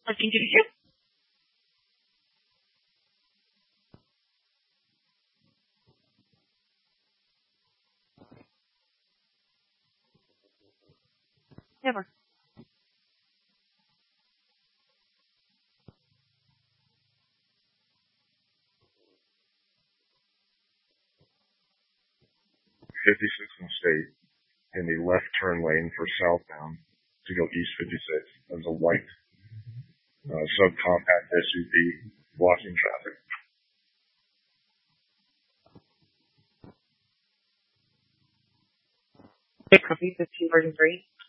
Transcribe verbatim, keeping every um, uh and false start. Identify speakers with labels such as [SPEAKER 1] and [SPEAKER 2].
[SPEAKER 1] Nothing to do. Never.
[SPEAKER 2] fifty-six in State in the left turn lane for southbound to go east fifty-six. There's a white uh, subcompact S U V blocking traffic.
[SPEAKER 1] Copy fifteen version three.